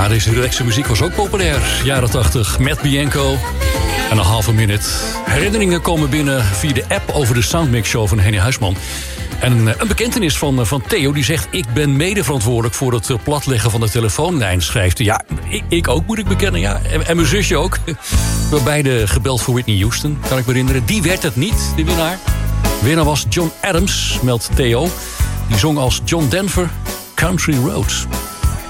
Ja, deze relaxe muziek was ook populair. Jaren 80, Matt Bianco en een halve minute. Herinneringen komen binnen via de app over de Soundmix Show van Henny Huisman. En een bekentenis van Theo, die zegt... ik ben medeverantwoordelijk voor het platleggen van de telefoonlijn, schrijft hij. Ja, ik ook, moet ik bekennen, ja. En mijn zusje ook. We hebben beide gebeld voor Whitney Houston, kan ik me herinneren. Die werd het niet, de winnaar. De winnaar was John Adams, meldt Theo. Die zong als John Denver Country Road.